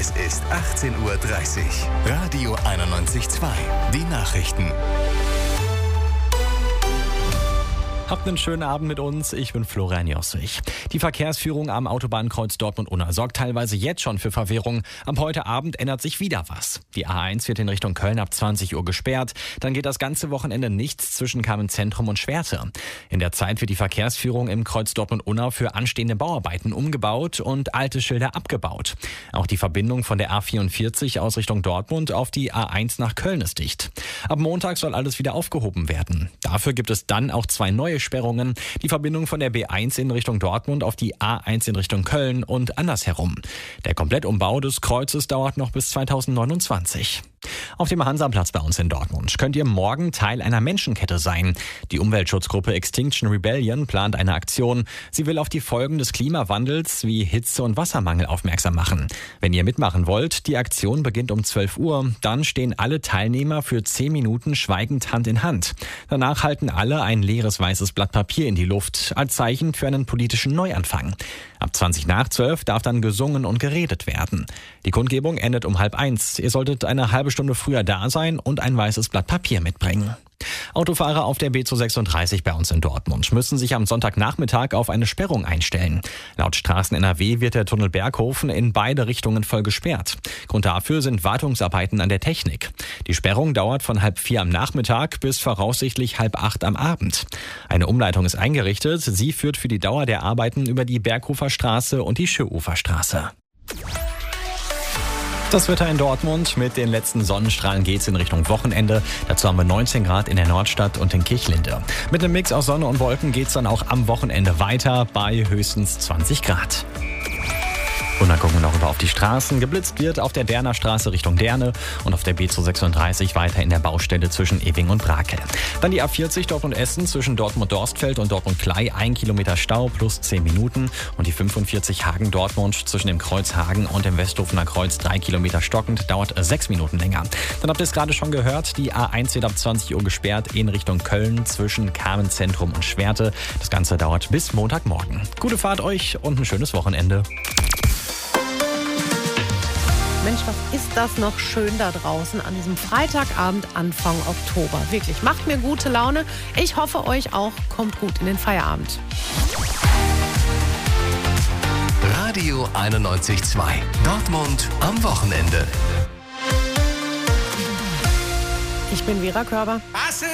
Es ist 18:30 Uhr. Radio 91.2. Die Nachrichten. Habt einen schönen Abend mit uns. Ich bin Florian Jossich. Die Verkehrsführung am Autobahnkreuz Dortmund-Unna sorgt teilweise jetzt schon für Verwirrung. Am heute Abend ändert sich wieder was. Die A1 wird in Richtung Köln ab 20 Uhr gesperrt. Dann geht das ganze Wochenende nichts zwischen Kamenz-Zentrum und Schwerte. In der Zeit wird die Verkehrsführung im Kreuz Dortmund-Unna für anstehende Bauarbeiten umgebaut und alte Schilder abgebaut. Auch die Verbindung von der A44 aus Richtung Dortmund auf die A1 nach Köln ist dicht. Ab Montag soll alles wieder aufgehoben werden. Dafür gibt es dann auch zwei neue Sperrungen, die Verbindung von der B1 in Richtung Dortmund auf die A1 in Richtung Köln und andersherum. Der Komplettumbau des Kreuzes dauert noch bis 2029. Auf dem Hansaplatz bei uns in Dortmund könnt ihr morgen Teil einer Menschenkette sein. Die Umweltschutzgruppe Extinction Rebellion plant eine Aktion. Sie will auf die Folgen des Klimawandels wie Hitze- und Wassermangel aufmerksam machen. Wenn ihr mitmachen wollt, die Aktion beginnt um 12 Uhr. Dann stehen alle Teilnehmer für 10 Minuten schweigend Hand in Hand. Danach halten alle ein leeres weißes Blatt Papier in die Luft als Zeichen für einen politischen Neuanfang. Ab 20 nach 12 darf dann gesungen und geredet werden. Die Kundgebung endet um 12:30. Ihr solltet eine halbe Stunde früher da sein und ein weißes Blatt Papier mitbringen. Autofahrer auf der B236 bei uns in Dortmund müssen sich am Sonntagnachmittag auf eine Sperrung einstellen. Laut Straßen NRW wird der Tunnel Berghofen in beide Richtungen voll gesperrt. Grund dafür sind Wartungsarbeiten an der Technik. Die Sperrung dauert von 7:30 am Nachmittag bis voraussichtlich 7:30 am Abend. Eine Umleitung ist eingerichtet. Sie führt für die Dauer der Arbeiten über die Berghofer Straße und die Schöuferstraße. Das Wetter in Dortmund. Mit den letzten Sonnenstrahlen geht's in Richtung Wochenende. Dazu haben wir 19 Grad in der Nordstadt und in Kirchlinde. Mit einem Mix aus Sonne und Wolken geht's dann auch am Wochenende weiter bei höchstens 20 Grad. Und dann gucken wir noch rüber auf die Straßen. Geblitzt wird auf der Derner Straße Richtung Derne und auf der B236 weiter in der Baustelle zwischen Ewing und Brakel. Dann die A40 Dortmund-Essen zwischen Dortmund-Dorstfeld und Dortmund-Klei, 1 Kilometer Stau plus 10 Minuten. Und die 45 Hagen-Dortmund zwischen dem Kreuz Hagen und dem Westhofener Kreuz, 3 Kilometer stockend, dauert 6 Minuten länger. Dann habt ihr es gerade schon gehört, die A1 wird ab 20 Uhr gesperrt in Richtung Köln zwischen Kamenz-Zentrum und Schwerte. Das Ganze dauert bis Montagmorgen. Gute Fahrt euch und ein schönes Wochenende. Mensch, was ist das noch schön da draußen an diesem Freitagabend Anfang Oktober. Wirklich, macht mir gute Laune. Ich hoffe, euch auch. Kommt gut in den Feierabend. Radio 91.2. Dortmund am Wochenende. Ich bin Vera Körber.